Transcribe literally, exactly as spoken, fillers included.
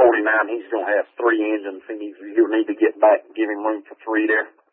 forty-nine, he's going to have three engines. He needs, he'll need to get back and give him room for three there.